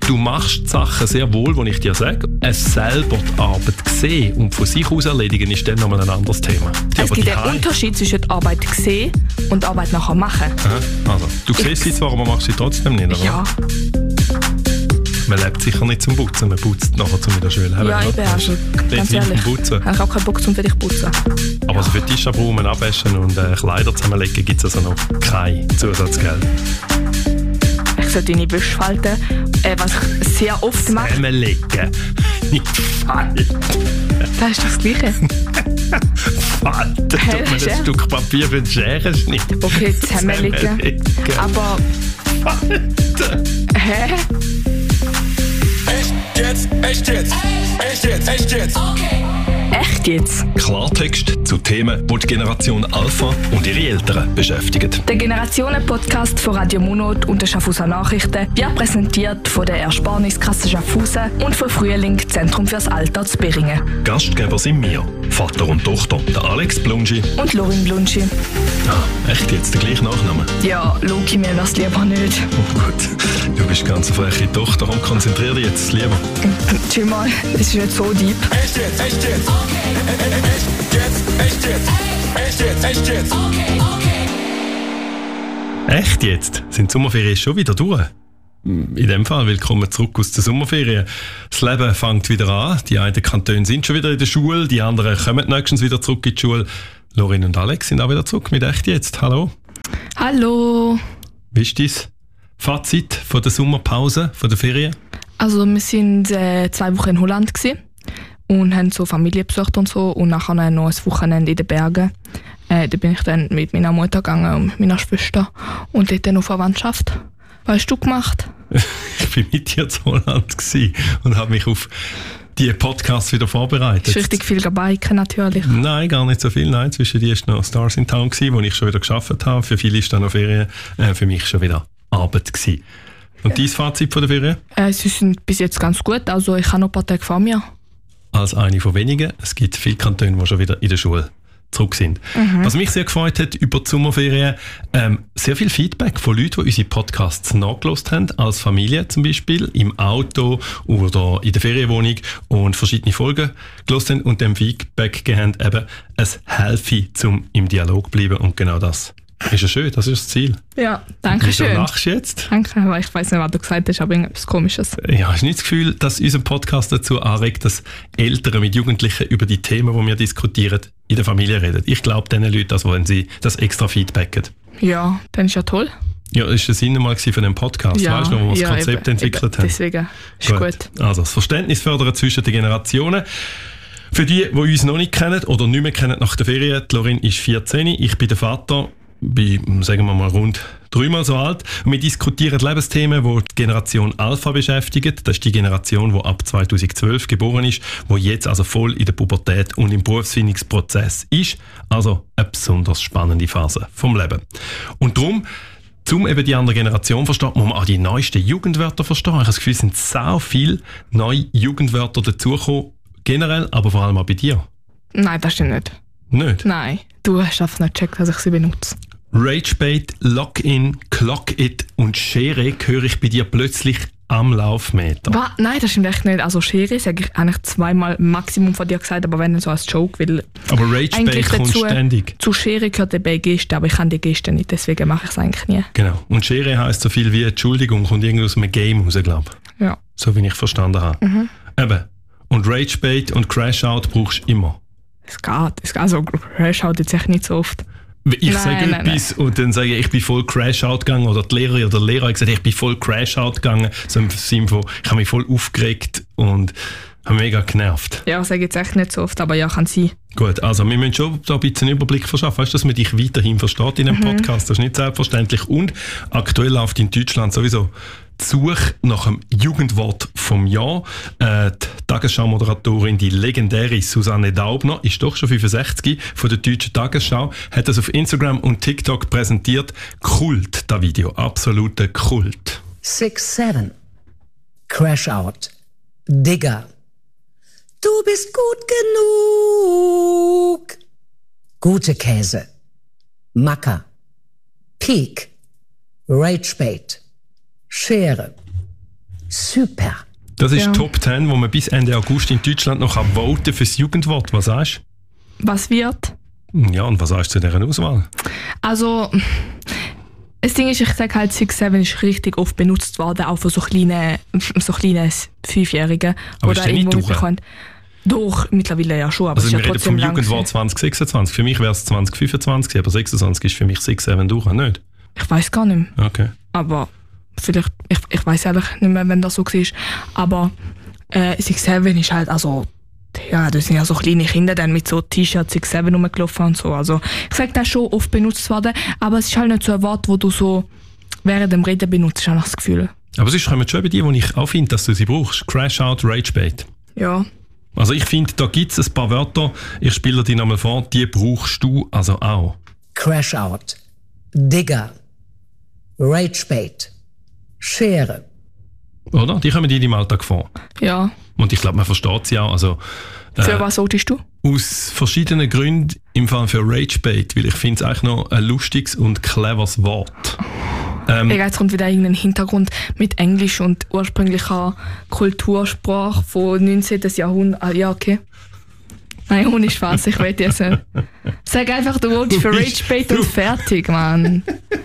du machst die Sachen sehr wohl, die ich dir sage. Es selber die Arbeit sehen und von sich aus erledigen ist dann nochmal ein anderes Thema. Es gibt einen Unterschied zwischen der Arbeit sehen und der Arbeit nachher machen. Also, du siehst sie zwar, aber machst sie trotzdem nicht, oder? Ja. Man lebt sicher nicht zum Putzen, man putzt nachher zum wieder schön. Ja, ich bin also, ganz ehrlich, putzen. ich habe auch keinen Bock zum für dich putzen. Aber so für Tischabräumen, Abwaschen und Kleider zusammenlegen gibt es also noch kein Zusatzgeld. Ich soll deine Wäsche falten, was ich sehr oft mache. Zusammenlegen, nicht falten. Das ist das Gleiche. Falten, tut mir ein Stück Papier für den Scherenschnitt. Okay, zusammenlegen. Aber... Falten. Hä? Echt jetzt. Okay. Echt jetzt? Klartext zu Themen, die die Generation Alpha und ihre Eltern beschäftigen. Der Generationen-Podcast von Radio Monod und der Schaffhauser Nachrichten wird präsentiert von der Ersparniskasse Schaffhausen und von Frühling Zentrum fürs Alter zu Beringen. Gastgeber sind wir, Vater und Tochter, der Alex Blungi und Lorin Blungi. Ah, echt jetzt, der gleiche Nachname? Ja, Loki, mir wär's lieber nicht. Oh gut, du bist ganz eine freche Tochter und konzentrier dich jetzt lieber. Tschüss mal, das ist nicht so deep. Echt jetzt. Okay. Echt jetzt? Sind die Sommerferien schon wieder durch? In dem Fall willkommen zurück aus den Sommerferien. Das Leben fängt wieder an. Die einen Kantone sind schon wieder in der Schule, die anderen kommen nächstens wieder zurück in die Schule. Lorin und Alex sind auch wieder zurück mit Echt jetzt. Hallo. Hallo. Wie ist dein Fazit von der Sommerpause, von der Ferien? Also wir sind 2 Wochen in Holland gewesen und haben so Familie besucht und so und nachher noch ein Wochenende in den Bergen. Da bin ich dann mit meiner Mutter gegangen und meiner Schwester und dort dann auf Verwandtschaft. Was hast du gemacht? Ich war mit dir zu Holland und habe mich auf die Podcasts wieder vorbereitet. Ist richtig viel biken natürlich. Nein, gar nicht so viel. Nein, zwischen dir war noch Stars in Town, wo ich schon wieder gearbeitet habe. Für viele ist dann noch Ferien, für mich schon wieder Arbeit gewesen. Und dein Fazit von der Ferien? Sie sind bis jetzt ganz gut, also ich habe noch ein paar Tage vor mir. Als eine von wenigen. Es gibt viele Kantone, die schon wieder in der Schule zurück sind. Was mich sehr gefreut hat über die Sommerferien, sehr viel Feedback von Leuten, die unsere Podcasts nachgehört haben, als Familie zum Beispiel, im Auto oder in der Ferienwohnung und verschiedene Folgen gehört haben und dem Feedback gegeben haben, eben, es helfe, um im Dialog zu bleiben und genau das. Ist ja schön, das ist das Ziel. Ja, danke schön. Wieso lachst du jetzt? Danke, weil ich weiss nicht, was du gesagt hast, aber irgendetwas Komisches. Ja, hast du nicht das Gefühl, dass unser Podcast dazu anregt, dass Eltern mit Jugendlichen über die Themen, die wir diskutieren, in der Familie reden? Ich glaube diesen Leuten, dass wenn sie das extra feedbacken. Ja, dann ist ja toll. Ja, das war der Sinn mal von dem Podcast, ja, weißt du, wo wir das Konzept eben, entwickelt haben. Deswegen ist gut. Also das Verständnis fördern zwischen den Generationen. Für die uns noch nicht kennen oder nicht mehr kennen nach der Ferien, die Lorin ist 14, ich bin der Vater, bin, sagen wir mal, rund 3-mal so alt. Und wir diskutieren Lebensthemen, die die Generation Alpha beschäftigen. Das ist die Generation, die ab 2012 geboren ist, die jetzt also voll in der Pubertät und im Berufsfindungsprozess ist. Also eine besonders spannende Phase vom Leben. Und darum, um eben die andere Generation zu verstehen, muss man auch die neuesten Jugendwörter verstehen. Ich habe das Gefühl, es sind so viele neue Jugendwörter dazugekommen, generell, aber vor allem auch bei dir. Nein, das stimmt nicht. Nicht? Nein, du hast einfach nicht gecheckt, dass ich sie benutze. Ragebait, Lock-in, Clock-it und Schere höre ich bei dir plötzlich am Laufmeter. Nein, das stimmt echt nicht. Also Schere sage ich eigentlich 2-mal Maximum von dir gesagt, aber wenn dann so als Joke, weil aber Ragebait kommt ständig. Zu Schere gehört dabei Geste, aber ich kann die Geste nicht, deswegen mache ich es eigentlich nie. Genau. Und Schere heisst so viel wie Entschuldigung, kommt irgendwie aus einem Game raus, glaube ich. Ja. So wie ich verstanden habe. Eben. Und Ragebait und Crashout brauchst du immer. Es geht. Also Crashout jetzt echt nicht so oft. Ich sage etwas und dann sage ich bin voll Crashout gegangen oder die Lehrerin oder der Lehrer hat gesagt, ich bin voll Crashout gegangen. So im Sinne von, ich habe mich voll aufgeregt und habe mega genervt. Ja, ich sage jetzt echt nicht so oft, aber ja, kann sein. Gut, also wir müssen schon da ein bisschen einen Überblick verschaffen. Weißt du, dass man dich weiterhin versteht in einem Podcast? Das ist nicht selbstverständlich. Und aktuell läuft in Deutschland sowieso die Suche nach einem Jugendwort vom Jahr. Die Tagesschau-Moderatorin, die legendäre Susanne Daubner, ist doch schon 65 von der deutschen Tagesschau, hat das auf Instagram und TikTok präsentiert. Kult, das Video. Absoluter Kult. 6-7. Crash out. Digger. Du bist gut genug. Gute Käse. Macker. Peak. Ragebait. Schere. Super. Das ist Ja. Top 10, wo man bis Ende August in Deutschland noch voten kann fürs Jugendwort. Was sagst Was wird? du? Ja, und was sagst du zu dieser Auswahl? Also, das Ding ist, ich sage halt, 6-7 ist richtig oft benutzt worden, auch von so kleinen 5-Jährigen. Aber oder ist der nicht irgendwo durch? mitbekommen. Doch, mittlerweile ja schon, aber Also es ist wir ja reden trotzdem vom lang. Jugendwort 2026. Für mich wäre es 2025, aber 26 ist für mich 6-7 durch, nicht? Ich weiß gar nicht mehr. Okay. Aber vielleicht, ich weiß ehrlich nicht mehr, wenn das so war. Aber 6-7 ist halt, also, ja, das sind ja so kleine Kinder dann mit so T-Shirts 6-7 rumgelaufen und so. Also, ich sage, das ist schon oft benutzt worden, aber es ist halt nicht so ein Wort, wo du so während dem Reden benutzt, habe ich das Gefühl. Aber sonst kommen schon bei dir, wo ich auch finde, dass du sie brauchst. Crash Out, Rage Bait. Ja. Also ich finde, da gibt es ein paar Wörter, ich spiele die nochmal vor, die brauchst du also auch. Crash Out. Digger. Ragebait. Schere. Oder? Die kommen dir im Alltag vor. Ja. Und ich glaube, man versteht sie auch. Also, Für was solltest du? aus verschiedenen Gründen im Fall für Ragebait, weil ich finde es eigentlich noch ein lustiges und cleveres Wort. Jetzt kommt wieder irgendein Hintergrund mit Englisch und ursprünglicher Kultursprache von 19. Jahrhundert. Ja, okay. Nein, ohne Spaß, ich weiß jetzt nicht. Sag einfach, du wolltest für Ragebait und fertig, Mann.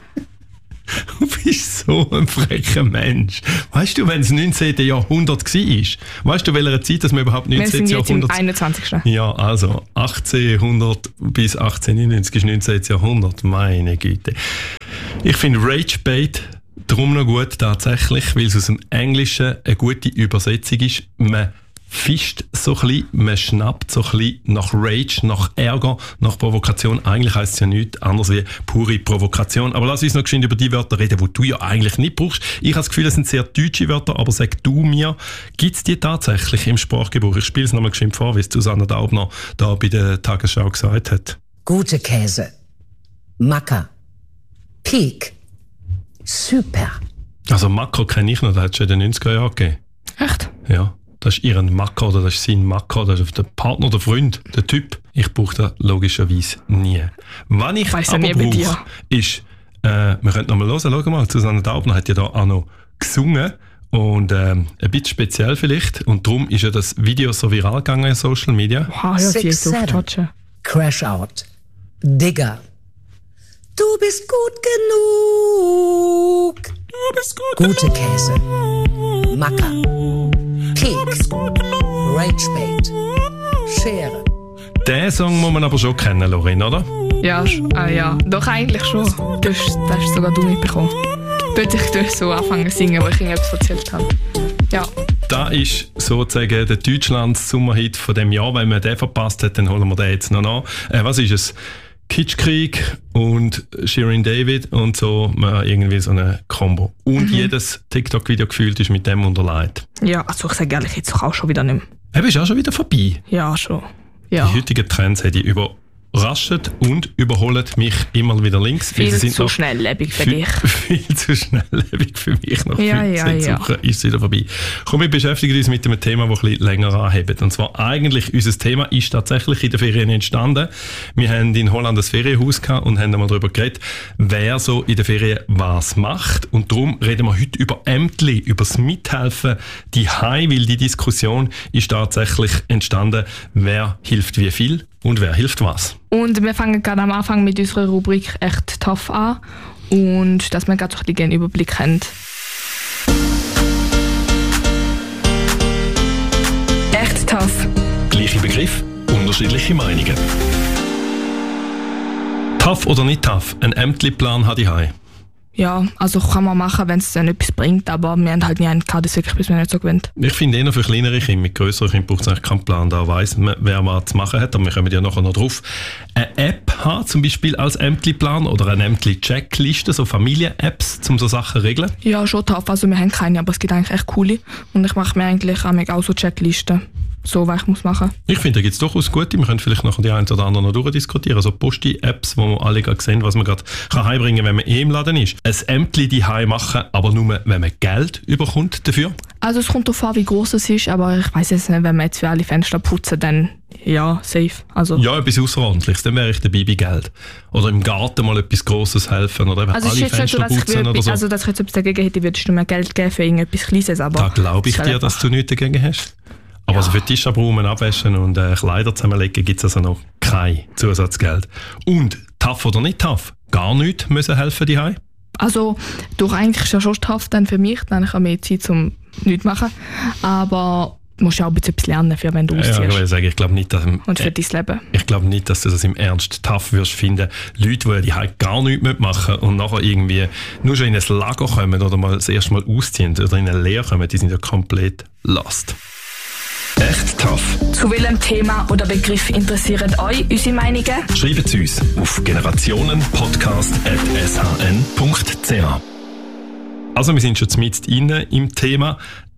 Du bist so ein frecher Mensch. Weißt du, wenn es 19. Jahrhundert war? Weißt du, welcher Zeit dass wir überhaupt Wir 19. sind jetzt im Jahrhundert... 21. Ja, also 1800 bis 1899 ist 19. Jahrhundert. Meine Güte. Ich finde Ragebait darum noch gut, tatsächlich, weil es aus dem Englischen eine gute Übersetzung ist. Man fischt so ein bisschen, man schnappt so ein bisschen nach Rage, nach Ärger, nach Provokation. Eigentlich heisst es ja nichts anderes wie pure Provokation. Aber lass uns noch geschwind über die Wörter reden, die du ja eigentlich nicht brauchst. Ich habe das Gefühl, es sind sehr deutsche Wörter, aber sag du mir, gibt es die tatsächlich im Sprachgebrauch? Ich spiele es nochmal geschwind vor, wie es Susanne Daubner da bei der Tagesschau gesagt hat. Gute Käse. Macker. Peak. Super. Also Macker kenne ich noch, das hat es schon in den 90er Jahren gegeben. Echt? Ja. Das ist ihren Macker oder das ist sein Macker, das ist der Partner, der Freund, der Typ. Ich brauche das logischerweise nie. Was ich Weiss ja aber nie bei dir. brauche, ist, wir können nochmal hören, schau mal, Susanne Daubner hat ja da auch noch gesungen und ein bisschen speziell vielleicht und darum ist ja das Video so viral gegangen in Social Media. Wow, ja, sie ist 6-7. auftatschen. Crash Out. Digger. Du bist gut genug. Du bist gut. Gute Käse. Macker. Peak. Ragebait. Schere. Den Song muss man aber schon kennen, Lorin, oder? Ja, ja, doch eigentlich schon. Das hast sogar du mitbekommen. Dort ich so anfangen zu singen, wo ich irgendetwas erzählt habe. Ja. Da ist sozusagen der Deutschlands Sommerhit von dem Jahr. Wenn man den verpasst hat, dann holen wir den jetzt noch nach. Was ist es? Kitschkrieg und Shirin David und so, irgendwie so eine Kombo. Und jedes TikTok-Video gefühlt ist mit dem unterlegt. Ja, also ich sage ehrlich, jetzt auch schon wieder nicht mehr. Eben, ist auch schon wieder vorbei. Ja, schon. Ja. Die heutigen Trends haben die überrascht und überholen mich immer wieder links. Viel Sie sind zu noch schnelllebig für dich. Viel zu schnelllebig für mich. Nach Ja, 15 ja. Wochen ist es wieder vorbei. Komm, wir beschäftigen uns mit einem Thema, das ein bisschen länger anhebt. Und zwar eigentlich, unser Thema ist tatsächlich in den Ferien entstanden. Wir haben in Holland ein Ferienhaus gehabt und haben einmal darüber geredet, wer so in den Ferien was macht. Und darum reden wir heute über Ämtli, über das Mithelfen daheim, weil die Diskussion ist tatsächlich entstanden, wer hilft wie viel und wer hilft was. Und wir fangen gerade am Anfang mit unserer Rubrik «Echt tough» an. Und dass wir gerade so ein bisschen einen Überblick haben. «Echt tough». Gleiche Begriff, unterschiedliche Meinungen. Tough oder nicht tough? Ein Ämtli-Plan hat daheim. Ja, also kann man machen, wenn es dann etwas bringt, aber wir haben halt nie einen gehabt, das wirklich bis wir nicht so gewöhnt. Ich finde eher für kleinere Kinder, mit grösseren Kindern braucht es eigentlich keinen Plan. Da weiss man, wer was zu machen hat, aber wir kommen ja nachher noch drauf. Eine App haben, zum Beispiel als Ämtli-Plan oder eine Ämtli-Checkliste, so Familien-Apps, um so Sachen zu regeln. Ja, schon tough, also wir haben keine, aber es gibt eigentlich echt coole. Und ich mache mir eigentlich auch so Checklisten, so was ich muss machen. Ich finde, da gibt es durchaus gute. Wir können vielleicht nachher die ein oder andere noch durchdiskutieren. Also Posti-Apps, wo wir alle gerade sehen, was man gerade heimbringen kann, wenn man im Laden ist. Ein Ämtli daheim machen, aber nur, wenn man Geld überkommt dafür. Also es kommt darauf an, wie groß es ist, aber ich weiss jetzt nicht, wenn wir jetzt für alle Fenster putzen, dann ja, safe. Also, Ja, etwas Außerordentliches, dann wäre ich dabei bei Geld. Oder im Garten mal etwas Grosses helfen oder eben also es alle ist jetzt nicht so, Fenster dass ich, putzen oder so. also, dass ich jetzt etwas dagegen hätte, würdest du mir Geld geben für irgendetwas Kleines, aber... Da glaube ich es ist dir, halt dass du nichts dagegen hast. Aber also für Tisch abräumen, abwaschen und Kleider zusammenlegen gibt es also noch kein Zusatzgeld. Und tough oder nicht tough, gar nichts müssen helfen die Hause. Also, doch eigentlich ist ja schon tough dann für mich, dann habe ich mehr Zeit zum nichts machen. Aber du musst ja auch ein bisschen etwas lernen, für wenn du Ja, ausziehst. ich will sagen, ich glaube nicht, dass Und für dein Leben. ich glaube nicht, dass du das im Ernst tough wirst finden. Leute, die die Hause gar nichts machen und nachher irgendwie nur schon in ein Lager kommen oder mal das erste Mal ausziehen oder in eine Lehre kommen, die sind ja komplett lost. Echt tough. Zu welchem Thema oder Begriff interessieren euch unsere Meinungen? Schreibt es uns auf generationenpodcast@shn.ch. Also wir sind schon mitten inne im Thema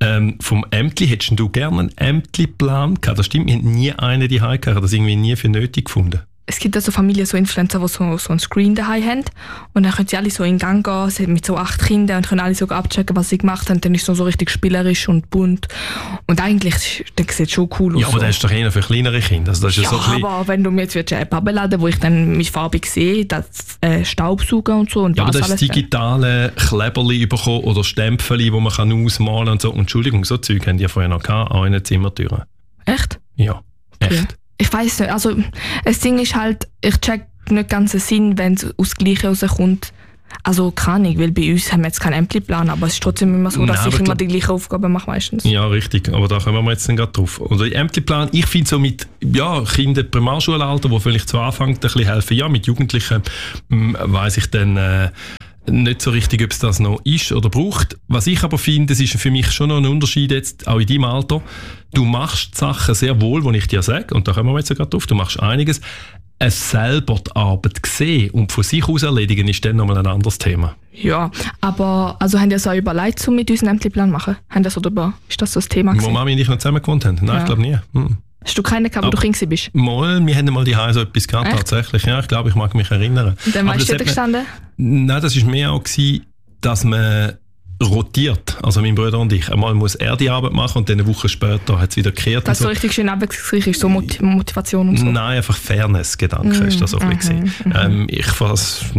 vom Ämtli. Hättest du gerne einen Ämtli-Plan gehabt? Das stimmt, wir haben nie einen die Hause gehabt. Ich habe das irgendwie nie für nötig gefunden. Es gibt also Familien, so Influencer, die so ein Screen daheim haben. Und dann können sie alle so in Gang gehen, sie haben mit so 8 Kindern und können alle so abchecken, was sie gemacht haben. Dann ist es so richtig spielerisch und bunt. Und eigentlich, dann sieht es schon cool aus. Ja, aber das ist doch eher für kleinere Kinder. Also das ist Ja, so ein bisschen, aber wenn du mir jetzt eine App abladen, wo ich dann mit farbig sehe, das Staubsaugen und so und ja, aber was das ist alles. digitale Kleberli bekommen oder Stempeli, die man kann ausmalen und so. Und Entschuldigung, so Zeug haben die vorher noch gehabt, an einer Zimmertür. Echt? Ja, echt. Okay. Ich weiss nicht, also das Ding ist halt, ich check nicht ganz den Sinn, wenn es aus dem Gleichen rauskommt. Also keine Ahnung, weil bei uns haben wir jetzt keinen Ämtli-Plan, aber es ist trotzdem immer so, dass Nein, ich aber immer die gleichen Aufgaben mache meistens. Ja, richtig. Aber da kommen wir jetzt dann gerade drauf. Oder der Ämterplan, ich finde so mit Kindern Primarschulalter, die vielleicht so anfangen, ein bisschen helfen. Ja, mit Jugendlichen weiss ich dann nicht so richtig, ob es das noch ist oder braucht. Was ich aber finde, es ist für mich schon noch ein Unterschied jetzt, auch in deinem Alter. Du machst die Sachen sehr wohl, die ich dir sage, und da kommen wir jetzt gerade drauf, du machst einiges. Es selber die Arbeit sehen und von sich aus erledigen, ist dann nochmal ein anderes Thema. Ja, aber also haben die so überlegt, so mit uns einen Ämtli-Plan machen? Haben das oder ist das so das Thema Wo gewesen? Mami und ich noch zusammen gewohnt haben? Nein, Ja. ich glaube nie. Hast du keinen gehabt, wo du Kind bist? Mal, wir haben mal die Hause so etwas gehabt, Echt? tatsächlich. Ja, ich glaube, ich mag mich erinnern. Und dann Aber weißt das du hat da man- gestanden? Nein, das war mehr auch gewesen, dass man rotiert. Also mein Bruder und ich. Einmal muss er die Arbeit machen und dann eine Woche später hat es wieder gekehrt. Dass und so richtig schön abwechslungsreich ist, so Motivation und so. Nein, einfach Fairness-Gedanke ist das auch ein bisschen. Ich finde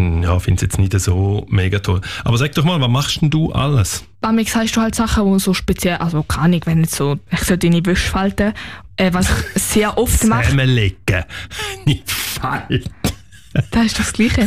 es jetzt nicht so mega toll. Aber sag doch mal, was machst denn du alles? Bei sagst du halt Sachen, die so speziell, also keine Ahnung, wenn jetzt so, ich soll deine Wäsche falten, was ich sehr oft mache, Zusammenlegen. Nicht falten. das ist das Gleiche.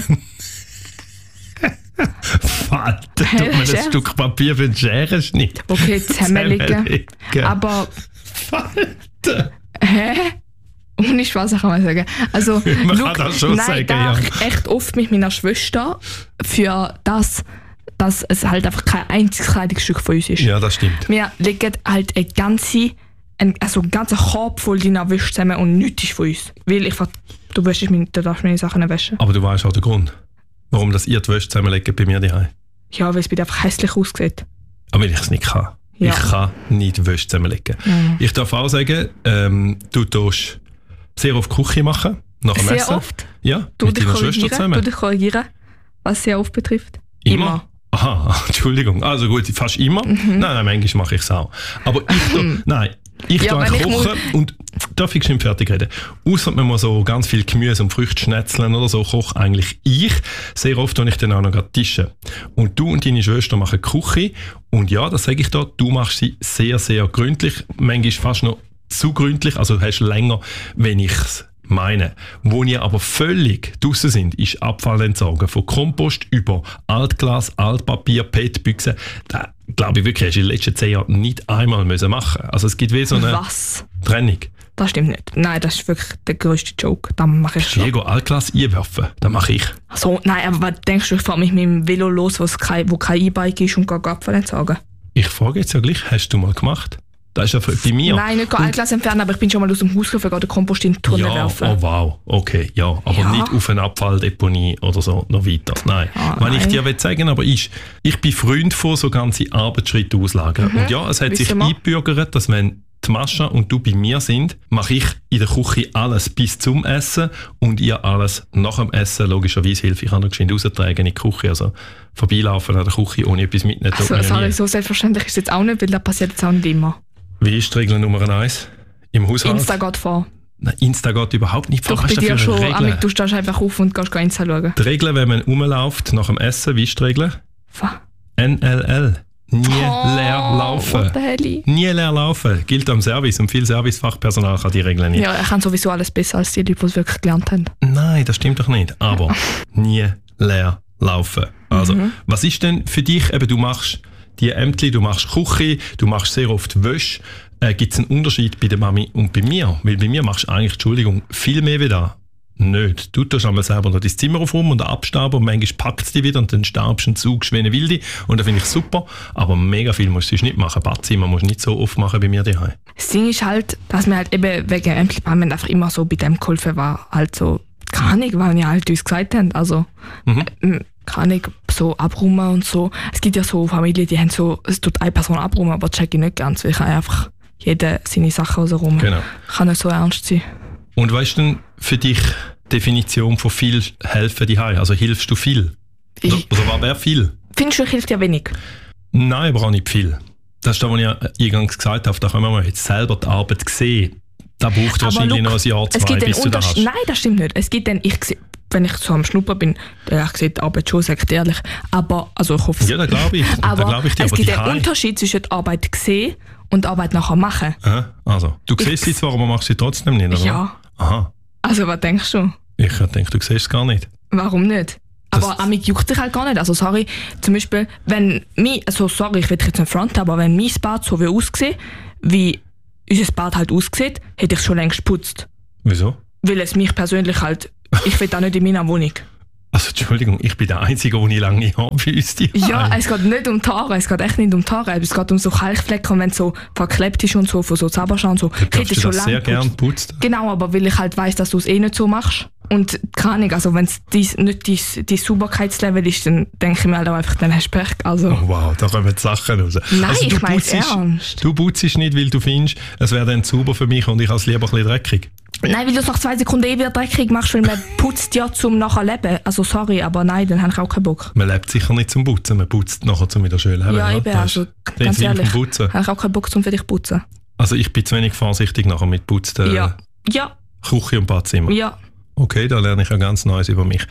Falten. Tut Hä, man ein Scherz? Stück Papier für den Scherenschnitt. Okay, zusammenlegen. Zusammenlegen. Aber, Falten. hä? Ohne Spaß kann man sagen. Also, Man kann das schon nein, sagen, da ja. ich echt oft mit meiner Schwester für das, dass es halt einfach kein einziges Kleidungsstück von uns ist. Ja, das stimmt. Wir legen halt einen ganzen Korb voll deiner Wäsche zusammen und nichts ist von uns. Weil du darfst meine Sachen nicht waschen. Aber du weißt auch den Grund, warum das ihr die Wäsche zusammenlegt bei mir daheim. Ja, weil es bei dir einfach hässlich aussieht. Aber weil ich es nicht kann. Ja. Ich kann nicht Wäsche zusammenlegen. Mhm. Ich darf auch sagen, du tust sehr oft Küche machen, nach dem Sehr Essen. oft? Ja, Du mit dich deiner Schwester korrigieren, zusammen. was sehr oft betrifft. Aha, Entschuldigung. Also gut, fast immer. Nein, manchmal mache ich es auch. Aber ich Ja, tue wenn ich kochen und darf ich schon fertig reden. Ausser wenn man so ganz viel Gemüse und Früchte schnetzeln oder so, koche eigentlich ich. Sehr oft tue ich dann auch noch gerade Tische. Und du und deine Schwester machen Küche. Und ja, das sage ich da, du machst sie sehr, sehr gründlich. Manchmal fast noch zu gründlich, also hast länger, wenn ich es meine. Wo wir aber völlig draussen sind, ist Abfallentsorgen. Von Kompost über Altglas, Altpapier, PET-Büchsen. Da glaube ich wirklich, hast du in den letzten 10 Jahren nicht einmal müssen machen. Also es gibt wie so eine Was? Trennung. Das stimmt nicht. Nein, das ist wirklich der grösste Joke. Das mache ich schon. Diego, Altglas einwerfen, das mache ich. So, nein, aber was denkst du, ich fahre mich mit dem Velo los, wo kein E-Bike ist und gehe Abfall entsorgen? Ich frage jetzt ja gleich, hast du mal gemacht? Das ist ja bei mir. Nein, nicht Altglas entfernen, aber ich bin schon mal aus dem Haus gegangen, den Kompost in die Tonne Ja, werfen. oh wow, okay, ja, aber Ja. nicht auf eine Abfalldeponie oder so noch weiter. Nein. Was ich nein. dir sagen aber ist, ich bin Freund von so ganze Arbeitsschritte auslagern. Und ja, es hat sich wissen wir. eingebürgert, dass wenn die Mascha und du bei mir sind, mache ich in der Küche alles bis zum Essen und ihr alles nach dem Essen. Logischerweise helfe ich auch noch geschwind raustragen in die Küche. Also vorbeilaufen an der Küche ohne etwas mitnehmen. Also, sorry, so selbstverständlich ist es jetzt auch nicht, weil das passiert jetzt auch nicht immer. Wie ist die Regel Nummer 1 im Haushalt? Insta geht vor. Nein, Insta geht überhaupt nicht vor. Doch, bei dir schon. Amik, du stehst einfach auf und gehst Insta schauen. Die Regel, wenn man rumläuft nach dem Essen, wie ist die Regel? Was? NLL. Nie leer laufen. What the hell? Nie leer laufen. Gilt am Service und viel Servicefachpersonal kann die Regeln nicht. Ja, er kann sowieso alles besser als die Leute, die es wirklich gelernt haben. Nein, das stimmt doch nicht. Aber nie leer laufen. Also, was ist denn für dich, eben du machst die Ämtli, du machst Küche, du machst sehr oft Wäsche. Gibt es einen Unterschied bei der Mami und bei mir? Weil bei mir machst du eigentlich, Entschuldigung, viel mehr wie da. Nicht. Du tust einmal selber noch dein Zimmer aufräumen und abstauben und manchmal packt es dich wieder und dann staubst du einen Zug wie eine Wilde und das finde ich super. Aber mega viel musst du sonst nicht machen. Badzimmer musst du nicht so oft machen bei mir daheim. Das Ding ist halt, dass wir halt eben wegen Ämtli-Bahn einfach immer so bei dem geholfen war. Halt so, keine Ahnung, weil wir halt uns gesagt haben. Also, keine Ahnung, so abräumen und so. Es gibt ja so Familien, die haben so, es tut eine Person abräumen, aber das check ich nicht ganz, weil ich kann einfach jeder seine Sachen rausräumen. Genau. Kann nicht so ernst sein. Und was ist denn für dich die Definition von viel helfen daheim? Also hilfst du viel? Oder was wäre viel? Findest du, ich hilft ja wenig? Nein, aber auch nicht viel. Das ist das, was ich eingangs gesagt habe. Da können wir jetzt selber die Arbeit sehen. Da braucht wahrscheinlich noch ein Jahr, 2, bis du das hast. Nein, das stimmt nicht. Es gibt dann, wenn ich so am Schnuppern bin, ich sehe die Arbeit schon, sage ich dir ehrlich. Aber, also ich hoffe es. Ja, da glaube ich. Aber es gibt einen Unterschied zwischen der Arbeit sehen und der Arbeit nachher machen. Aha, also, du siehst sie zwar, aber machst sie trotzdem nicht, oder? Ja. Aha. Also, was denkst du? Ich denke, du siehst es gar nicht. Warum nicht? Aber Amik juckt sich halt gar nicht. Also, sorry, zum Beispiel, wenn sorry, ich will jetzt nicht fronten, aber wenn mein Bad so aussieht, wie unser Bad halt aussieht, hätte ich es schon längst geputzt. Wieso? Weil es mich persönlich halt, ich will auch nicht in meiner Wohnung. Also, Entschuldigung, ich bin der Einzige, den ich lange nicht habe bei uns. Ja, es geht nicht um die Haare, es geht echt nicht um die Haare, es geht um so Kalkflecken und wenn es so verklebt ist und so, von so Zauberschauen und so. Ich hätte schon das sehr gern putzt. Genau, aber weil ich halt weiss, dass du es eh nicht so machst. Und keine Ahnung, also wenn es nicht dein Sauberkeitslevel ist, dann denke ich mir halt auch einfach, dann hast du Pech. Also. Oh wow, da kommen die Sachen raus. Nein, also, ich meine es ernst. Du putzt nicht, weil du findest, es wäre dann sauber für mich und ich habe es lieber ein bisschen dreckig. Nein, weil du es nach 2 Sekunden wieder dreckig machst, weil man putzt ja zum nachher leben. Also sorry, aber nein, dann habe ich auch keinen Bock. Man lebt sicher nicht zum Putzen, man putzt nachher zum wieder schön leben. Ja, eben, also ganz ehrlich, habe ich auch keinen Bock zum für dich putzen. Also ich bin zu wenig vorsichtig nachher mit putzten ja. Küche und Badzimmer. Ja. Okay, da lerne ich ja ganz Neues über mich.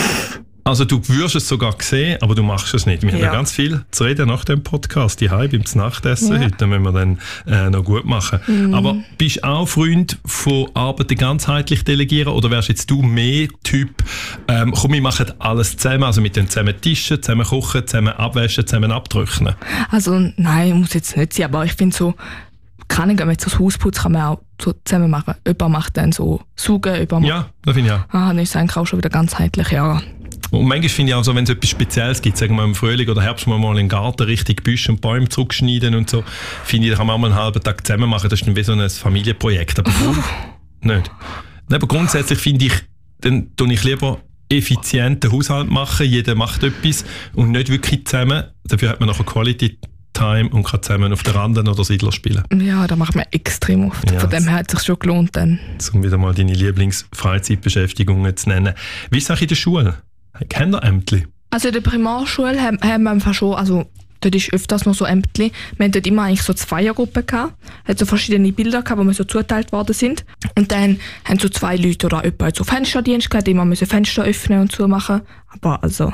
Also du wirst es sogar sehen, aber du machst es nicht. Wir haben ja ganz viel zu reden nach dem Podcast. Die beim Nachtessen heute müssen wir dann noch gut machen. Aber bist du auch Freund von Arbeiten ganzheitlich delegieren oder wärst jetzt du mehr Typ, komm, wir machen alles zusammen, also mit den zusammen Tischen, zusammen kochen, zusammen abwaschen, zusammen abtrocknen? Also nein, muss jetzt nicht sein, aber ich finde so, kann ich, wenn man jetzt das Haus putzt, kann man auch so zusammen machen. Jemand macht dann so Saugen, jemand Ja, das finde ich auch. Dann ist es eigentlich auch schon wieder ganzheitlich, ja. Und manchmal finde ich auch so, wenn es etwas Spezielles gibt, sagen wir im Frühling oder Herbst mal im Garten richtig Büsche und Bäume zurückschneiden und so, finde ich, da kann man auch mal einen halben Tag zusammen machen. Das ist dann wie so ein Familienprojekt. Aber nicht. Aber grundsätzlich finde ich, dann tue ich lieber effizienten Haushalt machen, jeder macht etwas und nicht wirklich zusammen. Dafür hat man nachher Quality Time und kann zusammen auf der Randen oder Siedler spielen. Ja, das macht man extrem oft. Ja, von dem her hat es sich schon gelohnt. Dann. Um wieder mal deine Lieblingsfreizeitbeschäftigungen zu nennen. Wie ist es auch in der Schule? Kennt ihr Ämtli? Also in der Primarschule haben wir einfach schon, also dort ist öfters noch so Ämtli. Wir hatten dort immer eigentlich so 2er-Gruppen gehabt. Es hat so verschiedene Bilder gehabt, wo wir so zugeteilt worden sind. Und dann haben so 2 Leute oder jemand so Fensterdienst gehabt, die immer müssen Fenster öffnen und zumachen. Aber also,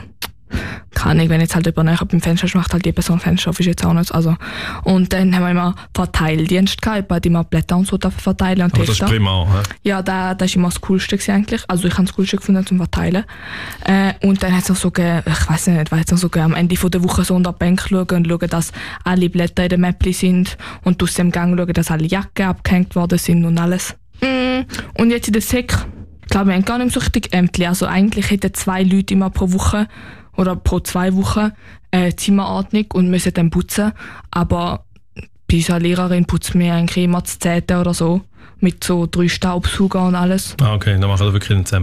keine Ahnung, wenn jetzt halt jemand nachher beim Fenster macht, halt die Person Fenster auf, ist jetzt auch nicht. Also. Und dann haben wir immer Verteildienst gehabt, jemand, die immer Blätter und so verteilen. Und aber das ist primar, he? Ja, das war immer das Coolste eigentlich. Also ich habe das Coolste gefunden zum Verteilen. Und dann hat es noch so gegeben, ich weiss nicht, weil es noch so gegeben, am Ende der Woche so unter die Bank schauen und schauen, dass alle Blätter in den Mäppli sind und aus dem Gang schauen, dass alle Jacken abgehängt worden sind und alles. Und jetzt in der Sek, ich glaube, wir haben gar nicht so richtig Ämtli. Also eigentlich hätten 2 Leute immer pro Woche oder pro 2 Wochen Zimmerordnung und müssen dann putzen. Aber bei unserer Lehrerin putzen wir eigentlich immer das 10. oder so. Mit so 3 Staubsaugern und alles. Ah, okay, dann machen wir wirklich zusammen.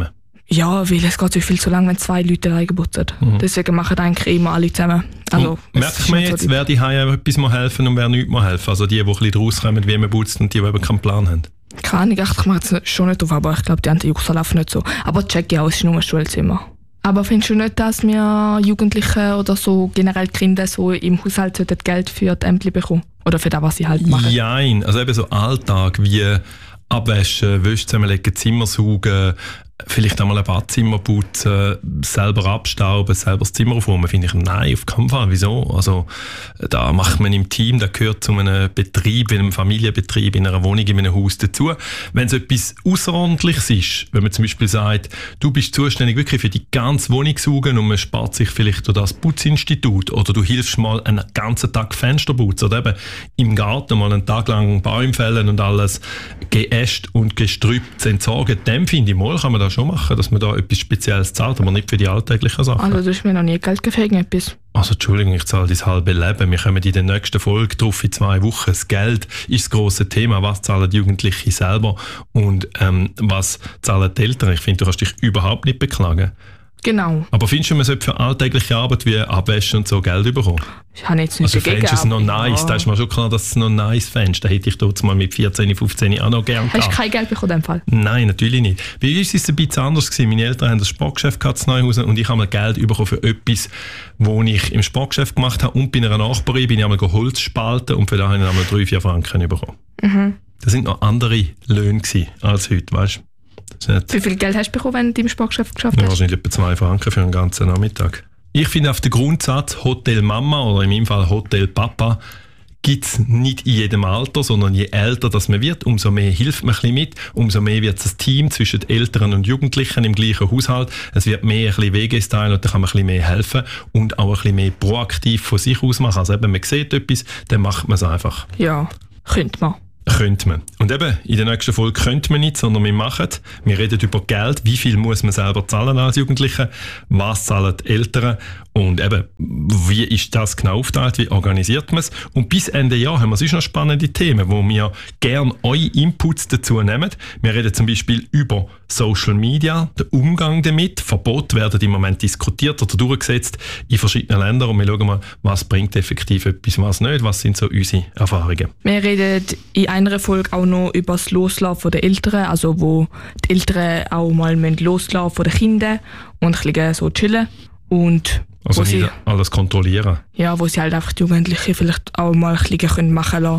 Ja, weil es geht so viel zu lang, wenn 2 Leute alleine putzen. Deswegen machen eigentlich immer alle zusammen. Also, merkt man jetzt, wer die Hause etwas helfen muss und wer nichts helfen? Also die ein bisschen rauskommen, wie man putzt und die eben keinen Plan haben? Keine Ahnung, ich mache jetzt schon nicht auf, aber ich glaube, die anderen Jungs laufen nicht so. Aber check ja, es ist nur ein Schulzimmer. Aber findest du nicht, dass wir Jugendliche oder so generell Kinder so im Haushalt Geld für die Ämter bekommen? Oder für das, was sie halt machen? Nein, also eben so Alltag wie Abwaschen, Wäsche zusammenlegen, Zimmer saugen, vielleicht einmal ein Badzimmer putzen, selber abstauben, selber das Zimmer aufräumen, finde ich, nein, auf keinen Fall. Wieso? Also, da macht man im Team, das gehört zu einem Betrieb, in einem Familienbetrieb, in einer Wohnung, in einem Haus dazu. Wenn es etwas Außerordentliches ist, wenn man zum Beispiel sagt, du bist zuständig wirklich für die ganze Wohnung saugen und man spart sich vielleicht durch das Putzinstitut oder du hilfst mal einen ganzen Tag Fenster putzen oder eben im Garten mal einen Tag lang Bäume fällen und alles Geäst und Gestrüpp zu entsorgen, dann finde ich mal, kann man das schon machen, dass man da etwas Spezielles zahlt, aber nicht für die alltäglichen Sachen. Also du hast mir noch nie Geld gegeben, etwas. Also Entschuldigung, ich zahle dein halbe Leben. Wir kommen in der nächsten Folge drauf in 2 Wochen. Das Geld ist das grosse Thema. Was zahlen die Jugendlichen selber und was zahlen die Eltern? Ich finde, du kannst dich überhaupt nicht beklagen. Genau. Aber findest du, man sollte für alltägliche Arbeit wie Abwaschen und so Geld bekommen? Ich habe jetzt nicht also dagegen. Also fändest du es noch nice? Da ist mir schon klar, dass du es noch nice fändest. Da hätte ich dort mal mit 14, 15 auch noch gerne gehabt. Hast du kein Geld bekommen in dem Fall? Nein, natürlich nicht. Bei uns war es ein bisschen anders gewesen. Meine Eltern haben das Sportgeschäft gehabt in Neuhausen und ich habe mal Geld bekommen für etwas, was ich im Sportgeschäft gemacht habe. Und bei einer Nachbarin bin ich einmal Holz spalten und für das habe ich einmal 3-4 Franken bekommen. Das sind noch andere Löhne gewesen als heute, weißt du? Wie viel Geld hast du bekommen, wenn du im Sportgeschäft geschafft hast? Wahrscheinlich etwa 2 Franken für einen ganzen Nachmittag. Ich finde auf den Grundsatz Hotel Mama oder in meinem Fall Hotel Papa gibt es nicht in jedem Alter, sondern je älter das man wird, umso mehr hilft man ein bisschen mit, umso mehr wird es ein Team zwischen Eltern und Jugendlichen im gleichen Haushalt. Es wird mehr ein bisschen WG-Style und da kann man ein bisschen mehr helfen und auch ein bisschen mehr proaktiv von sich aus machen. Also eben, man sieht etwas, dann macht man es einfach. Ja, könnte man. Könnte man. Und eben, in der nächsten Folge könnte man nicht, sondern wir machen. Wir reden über Geld, wie viel muss man selber zahlen als Jugendliche, was zahlen die Eltern und eben, wie ist das genau aufgeteilt, wie organisiert man es. Und bis Ende Jahr haben wir sonst noch spannende Themen, wo wir gerne eure Inputs dazu nehmen. Wir reden zum Beispiel über Social Media, den Umgang damit. Verbote werden im Moment diskutiert oder durchgesetzt in verschiedenen Ländern und wir schauen mal, was bringt effektiv etwas, was nicht, was sind so unsere Erfahrungen. Wir reden in einer Folge auch noch über das Loslassen der Eltern, also wo die Eltern auch mal loslassen von den Kindern und ein bisschen so chillen. Und also nicht alles kontrollieren. Ja, wo sie halt einfach die Jugendlichen vielleicht auch mal ein bisschen machen lassen.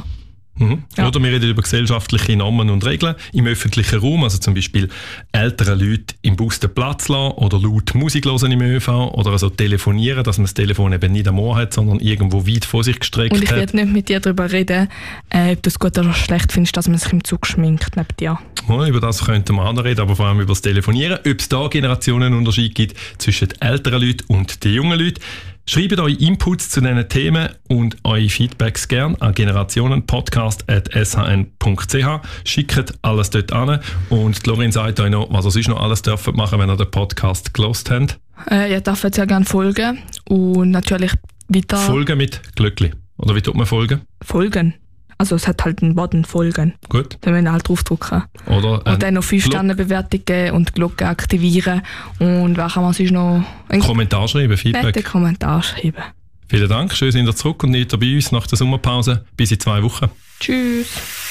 Ja. Oder wir reden über gesellschaftliche Normen und Regeln im öffentlichen Raum, also zum Beispiel ältere Leute im Bus den Platz lassen oder laut Musik hören im ÖV oder also telefonieren, dass man das Telefon eben nicht am Ohr hat, sondern irgendwo weit vor sich gestreckt hat. Und ich werde nicht mit dir darüber reden, ob du es gut oder schlecht findest, dass man sich im Zug schminkt neben dir. Ja, über das könnten wir auch reden, aber vor allem über das Telefonieren, ob es da Generationenunterschied gibt zwischen den älteren Leuten und den jungen Leuten. Schreibt eure Inputs zu diesen Themen und eure Feedbacks gerne an generationenpodcast@shn.ch. Schickt alles dort an und Lorin sagt euch noch, was ihr sonst noch alles dürft machen, wenn ihr den Podcast gelost habt. Ihr dürft sehr gerne folgen und natürlich weiter... Folgen mit Glöckli. Oder wie tut man folgen? Folgen. Also es hat halt einen Button folgen. Gut. Dann müssen wir halt draufdrücken. Oder und dann noch 5-Sterne-Bewertungen und die Glocke aktivieren. Und wer kann man sonst noch... Einen Kommentar schreiben, Feedback. Netten Kommentar schreiben. Vielen Dank, schön sind ihr zurück und nicht bei uns nach der Sommerpause. Bis in 2 Wochen. Tschüss.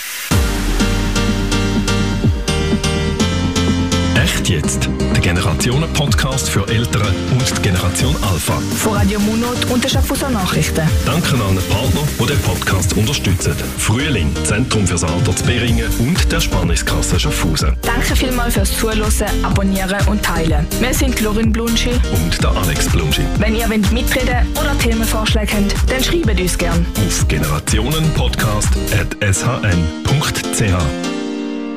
Echt jetzt? Der Generationen-Podcast für Eltern und die Generation Alpha. Von Radio Monat und der Schaffhauser Nachrichten. Danke an einen Partner, die den Podcast unterstützen. Frühling, Zentrum fürs Alter zu Beringen und der Spannungskasse Schaffhausen. Danke vielmals fürs Zuhören, Abonnieren und Teilen. Wir sind Lorin Blunschi und der Alex Blunschi. Wenn ihr mitreden oder Themenvorschläge habt, dann schreibt uns gerne auf generationenpodcast@shn.ch.